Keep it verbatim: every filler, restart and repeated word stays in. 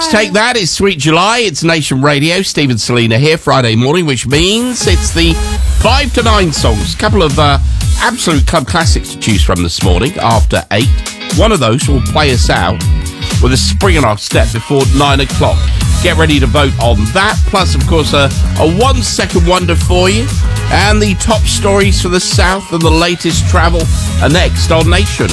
Take that. It's Sweet July. It's Nation Radio. Stephen Selena here, Friday morning, which means it's the five to nine songs. A couple of uh, absolute club classics to choose from this morning after eight. One of those will play us out with a spring in our step before nine o'clock. Get ready to vote on that. Plus, of course, a, a one-second wonder for you. And the top stories for the South and the latest travel are next on Nation.